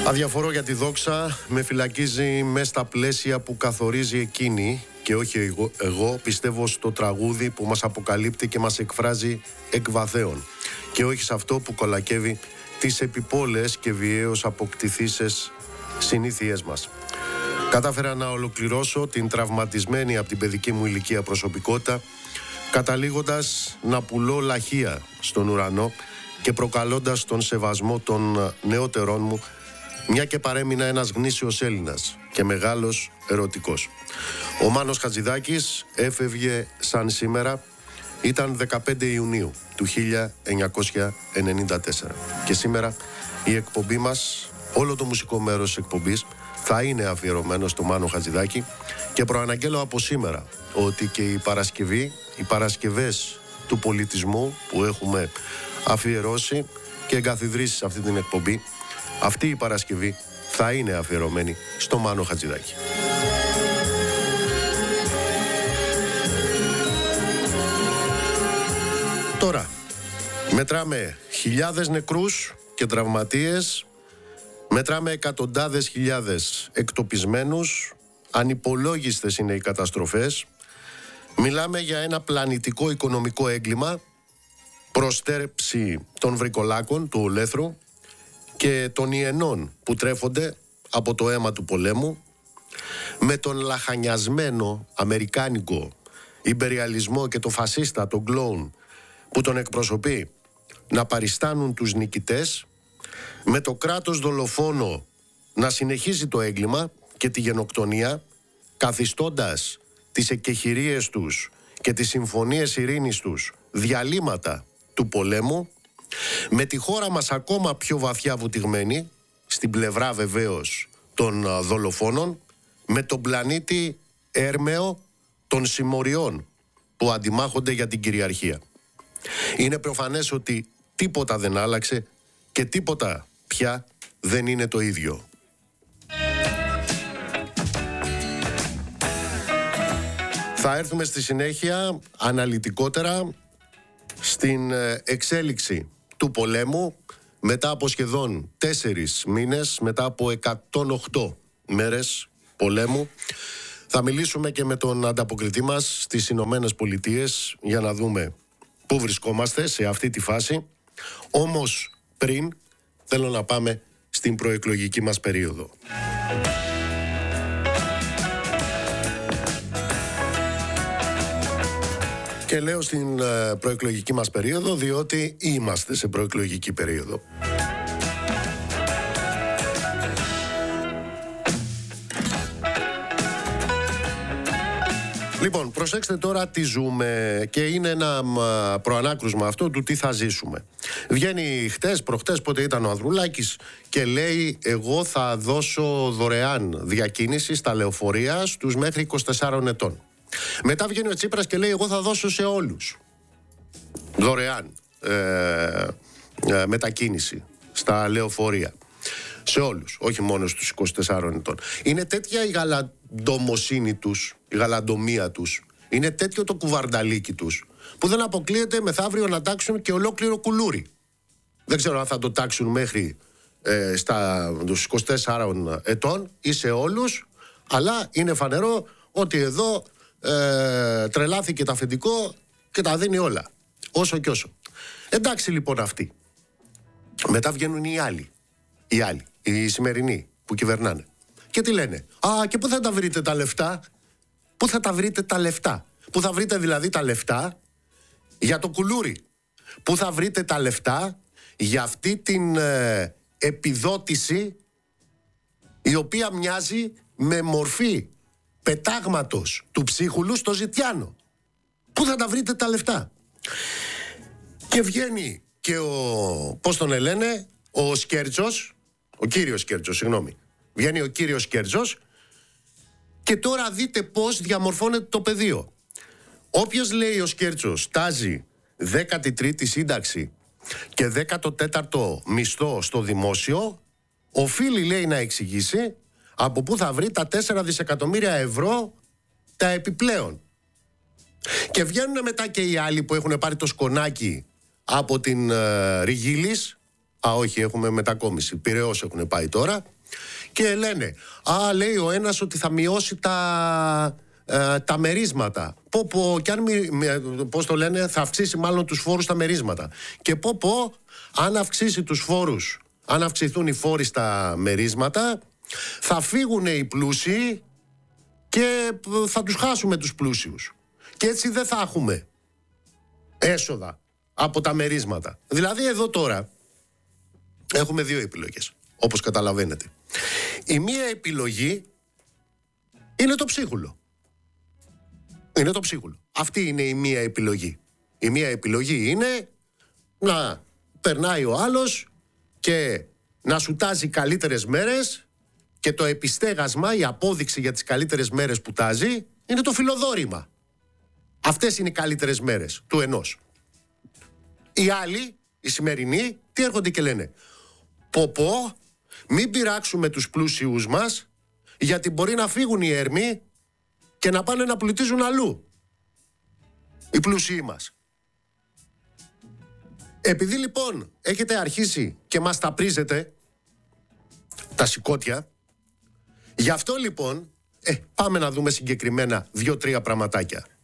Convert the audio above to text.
Αδιαφορώ για τη δόξα, με φυλακίζει μέσα στα πλαίσια που καθορίζει εκείνη και όχι εγώ πιστεύω στο τραγούδι που μας αποκαλύπτει και μας εκφράζει εκ βαθέων και όχι σε αυτό που κολακεύει τις επιπόλαιες και βιαίως αποκτηθήσεις συνήθειές μας. Κατάφερα να ολοκληρώσω την τραυματισμένη από την παιδική μου ηλικία προσωπικότητα, καταλήγοντας να πουλώ λαχεία στον ουρανό και προκαλώντας τον σεβασμό των νεότερών μου, μια και παρέμεινα ένας γνήσιος Έλληνας και μεγάλος ερωτικός. Ο Μάνος Χατζηδάκης έφευγε σαν σήμερα, ήταν 15 Ιουνίου του 1994 και σήμερα η εκπομπή μας, όλο το μουσικό μέρος της εκπομπής θα είναι αφιερωμένο στο Μάνο Χατζηδάκη και προαναγγέλω από σήμερα ότι και η Παρασκευή, οι Παρασκευές του πολιτισμού που έχουμε αφιερώσει και εγκαθιδρύσει σε αυτή την εκπομπή, αυτή η Παρασκευή θα είναι αφιερωμένη στο Μάνο Χατζηδάκη. Τώρα, μετράμε χιλιάδες νεκρούς και τραυματίες, μετράμε εκατοντάδες χιλιάδες εκτοπισμένους, ανυπολόγιστες είναι οι καταστροφές, μιλάμε για ένα πλανητικό οικονομικό έγκλημα, προστέρεψη των βρικολάκων του ολέθρου και των ιενών που τρέφονται από το αίμα του πολέμου, με τον λαχανιασμένο αμερικάνικο ιμπεριαλισμό και το φασίστα, τον κλόουν που τον εκπροσωπεί, να παριστάνουν τους νικητές, με το κράτος δολοφόνο να συνεχίζει το έγκλημα και τη γενοκτονία, καθιστώντας τις εκκεχηρίες τους και τις συμφωνίες ειρήνης τους διαλύματα του πολέμου, με τη χώρα μας ακόμα πιο βαθιά βουτυγμένη, στην πλευρά βεβαίως των δολοφόνων, με τον πλανήτη έρμεο των συμμοριών που αντιμάχονται για την κυριαρχία. Είναι προφανές ότι τίποτα δεν άλλαξε και τίποτα πια δεν είναι το ίδιο. Θα έρθουμε στη συνέχεια αναλυτικότερα στην εξέλιξη του πολέμου μετά από σχεδόν 4 μήνες, μετά από 108 μέρες πολέμου. Θα μιλήσουμε και με τον ανταποκριτή μας στις Ηνωμένες Πολιτείες για να δούμε πού βρισκόμαστε σε αυτή τη φάση. Όμως πριν θέλω να πάμε στην προεκλογική μας περίοδο. Και λέω στην προεκλογική μας περίοδο διότι είμαστε σε προεκλογική περίοδο. Λοιπόν, προσέξτε τώρα τι ζούμε και είναι ένα προανάκρουσμα αυτό του τι θα ζήσουμε. Βγαίνει προχτές, πότε ήταν ο Ανδρουλάκης και λέει εγώ θα δώσω δωρεάν διακίνηση στα λεωφορεία στους μέχρι 24 ετών. Μετά βγαίνει ο Τσίπρας και λέει εγώ θα δώσω σε όλους δωρεάν μετακίνηση στα λεωφορεία. Σε όλους, όχι μόνο στους 24 ετών. Είναι τέτοια η γαλαντομοσύνη τους, η γαλαντομία τους, είναι τέτοιο το κουβαρνταλίκι τους, που δεν αποκλείεται μεθαύριο να τάξουν και ολόκληρο κουλούρι. Δεν ξέρω αν θα το τάξουν μέχρι στους 24 ετών ή σε όλους, αλλά είναι φανερό ότι εδώ τρελάθηκε το αφεντικό και τα δίνει όλα, όσο και όσο. Εντάξει λοιπόν αυτοί. Μετά βγαίνουν οι άλλοι, οι σημερινοί που κυβερνάνε. Και τι λένε? Και πού θα τα βρείτε τα λεφτά? Πού θα τα βρείτε τα λεφτά? Πού θα βρείτε δηλαδή τα λεφτά για το κουλούρι? Πού θα βρείτε τα λεφτά για αυτή την επιδότηση η οποία μοιάζει με μορφή πετάγματος του ψίχουλου στο ζητιάνο? Πού θα τα βρείτε τα λεφτά? Και βγαίνει και πώς τον λένε, ο Σκέρτσος, ο κύριος Σκέρτσος, συγγνώμη. Βγαίνει ο κύριος Σκέρτσος και τώρα δείτε πώς διαμορφώνεται το πεδίο. Όποιος λέει ο Σκέρτσος τάζει 13η σύνταξη και 14ο μισθό στο δημόσιο, οφείλει λέει να εξηγήσει από πού θα βρει τα 4 δισεκατομμύρια ευρώ τα επιπλέον. Και βγαίνουν μετά και οι άλλοι που έχουν πάρει το σκονάκι από την Ριγίλης. Όχι, έχουμε μετακόμιση. Πειραιώς έχουν πάει τώρα. Και λένε, λέει ο ένας ότι θα μειώσει τα μερίσματα. Κι αν πώς το λένε, θα αυξήσει μάλλον τους φόρους στα μερίσματα. Και αν αυξήσει τους φόρους, αν αυξηθούν οι φόροι στα μερίσματα, θα φύγουν οι πλούσιοι και θα τους χάσουμε τους πλούσιους. Και έτσι δεν θα έχουμε έσοδα από τα μερίσματα. Δηλαδή εδώ τώρα έχουμε δύο επιλογές, όπως καταλαβαίνετε. Η μία επιλογή είναι το ψίχουλο. Είναι το ψίχουλο. Αυτή είναι η μία επιλογή. Η μία επιλογή είναι να περνάει ο άλλος και να σου τάζει καλύτερες μέρες, και το επιστέγασμα, η απόδειξη για τις καλύτερες μέρες που τάζει είναι το φιλοδόρημα. Αυτές είναι οι καλύτερες μέρες του ενός. Οι άλλοι, οι σημερινοί, τι έρχονται και λένε? Μην πειράξουμε τους πλούσιους μας, γιατί μπορεί να φύγουν οι έρμοι και να πάνε να πλουτίζουν αλλού οι πλούσιοι μας. Επειδή λοιπόν έχετε αρχίσει και μας τα πρίζετε τα σηκώτια, γι' αυτό λοιπόν πάμε να δούμε συγκεκριμένα 2-3 πραγματάκια.